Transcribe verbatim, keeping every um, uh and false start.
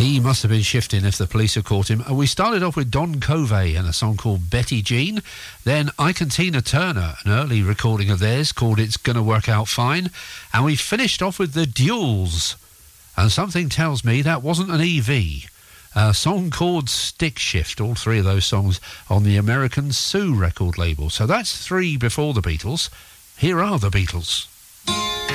He must have been shifting if the police had caught him. We started off with Don Covey and a song called Betty Jean. Then Ike and Tina Turner, an early recording of theirs called It's Gonna Work Out Fine. And we finished off with the Duels. And something tells me that wasn't an E V. A song called Stick Shift. All three of those songs on the American Sue record label. So that's three before the Beatles. Here are the Beatles.